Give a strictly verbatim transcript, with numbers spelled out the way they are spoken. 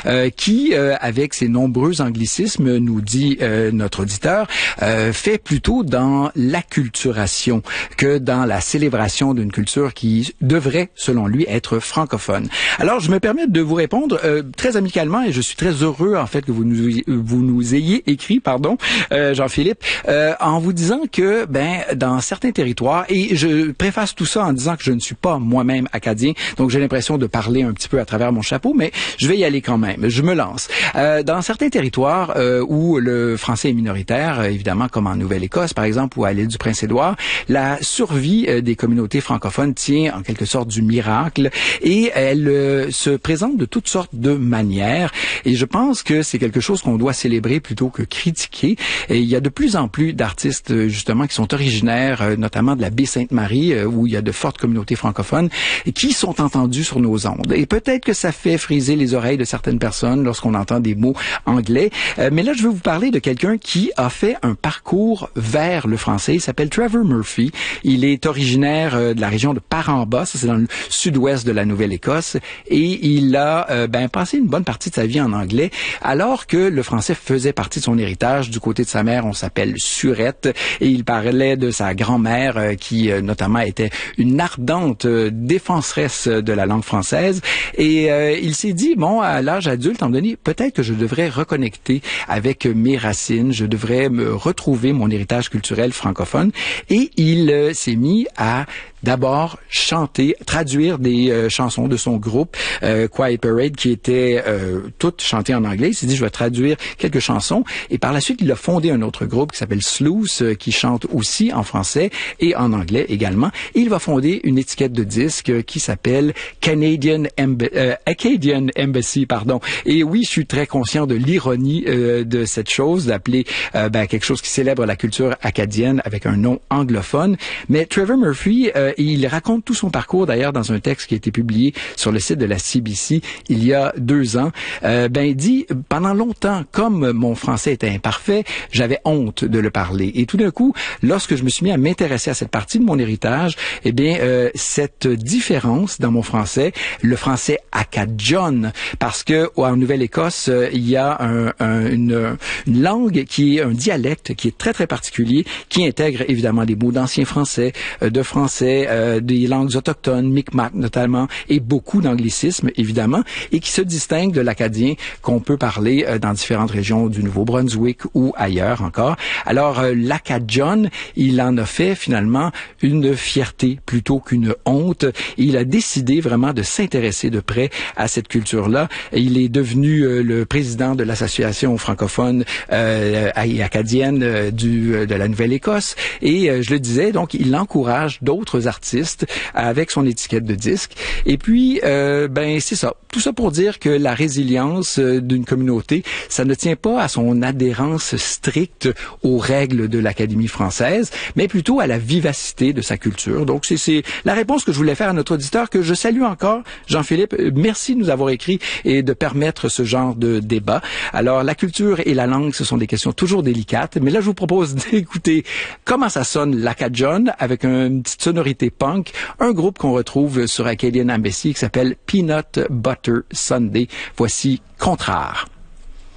euh, qui, euh, avec ses nombreux anglicismes, nous dit euh, notre auditeur, euh, fait plutôt dans l'acculturation que dans la célébration d'une culture qui devrait, selon lui, être francophone. Alors, je me permets de vous répondre euh, très amicalement et je suis très heureux, en fait, que vous nous, vous nous ayez écrit, pardon, euh, Jean-Philippe, euh, en vous disant que, ben, dans certains territoires, et je préface tout ça en disant que je ne suis pas moi-même acadien, donc j'ai l'impression de parler un petit peu à travers mon chapeau, mais je vais y aller quand même. Je me lance. Euh, dans certains territoires euh, où le français est minoritaire, euh, évidemment, comme en Nouvelle-Écosse, par exemple, ou à l'île du Prince-Édouard, la survie euh, des communautés francophones tient en quelque sorte du miracle et elle euh, se présente de toutes sortes de manières. Et je pense que c'est quelque chose qu'on doit célébrer plutôt que critiquer. Et il y a de plus en plus d'artistes, justement, qui sont originaires, euh, notamment de la baie Sainte-Marie, euh, où il y a de fortes communautés francophones, et qui sont entendus sur nos ondes. Et peut-être que ça fait friser les oreilles de certaines personnes lorsqu'on entend des mots anglais. Euh, mais là, je veux vous parler de quelqu'un qui a fait un parcours vers le français. Il s'appelle Trevor Murphy. Il est originaire euh, de la région de Paramba, ça c'est dans le sud-ouest de la Nouvelle-Écosse, et il a euh, ben, passé une bonne partie de sa vie en anglais, alors que le français faisait partie de son héritage. Du côté de sa mère, on s'appelle Surette, et il parlait de sa grand-mère euh, qui, euh, notamment, était une ardente euh, défenseresse de la langue française. Et euh, il s'est dit, bon, à l'âge adulte, en donné, peut-être que je devrais reconnecter avec mes racines, je devrais me retrouver mon héritage culturel francophone. Et il euh, s'est mis à d'abord chanter, traduire des euh, chansons de son groupe euh, Quiet Parade qui étaient euh, toutes chantées en anglais. Il s'est dit, je vais traduire quelques chansons. Et par la suite, il a fondé un autre groupe qui s'appelle Sluice, euh, qui chante aussi en français et en anglais également. Et il va fonder une étiquette de disques euh, qui s'appelle Canadian Emb- euh, Acadian Embassy, pardon. Et oui, je suis très conscient de l'ironie euh, de cette chose, d'appeler euh, ben, quelque chose qui célèbre la culture acadienne avec un nom anglophone. Mais Trevor Murphy, euh, il raconte tout son parcours, d'ailleurs, dans un texte qui a été publié sur le site de la C B C il y a deux ans. Euh, ben, il dit, pendant longtemps, comme mon français était imparfait, j'avais honte de le parler. Et tout d'un coup, lorsque je me suis mis à m'intéresser à cette partie de mon héritage, eh bien, euh, cette différence dans mon français, le français acadian, parce que en Nouvelle-Écosse, euh, il y a un, un, une, une langue qui est un dialecte qui est très, très particulier, qui intègre évidemment des mots d'ancien français, euh, de français, Euh, des langues autochtones, Mi'kmaq notamment, et beaucoup d'anglicismes, évidemment, et qui se distingue de l'acadien qu'on peut parler euh, dans différentes régions du Nouveau-Brunswick ou ailleurs encore. Alors, euh, l'acadian, il en a fait finalement une fierté plutôt qu'une honte. Et il a décidé vraiment de s'intéresser de près à cette culture-là. Et il est devenu euh, le président de l'association francophone euh, et acadienne euh, du, euh, de la Nouvelle-Écosse. Et euh, je le disais, donc, il encourage d'autres artistes avec son étiquette de disque. Et puis, euh, ben c'est ça. Tout ça pour dire que la résilience euh, d'une communauté, ça ne tient pas à son adhérence stricte aux règles de l'Académie française, mais plutôt à la vivacité de sa culture. Donc, c'est, c'est la réponse que je voulais faire à notre auditeur, que je salue encore. Jean-Philippe, merci de nous avoir écrit et de permettre ce genre de débat. Alors, la culture et la langue, ce sont des questions toujours délicates, mais là, je vous propose d'écouter comment ça sonne l'acadian avec une petite sonorité punk, un groupe qu'on retrouve sur Acadian Embassy qui s'appelle Peanut Butter Sunday. Voici Contraire.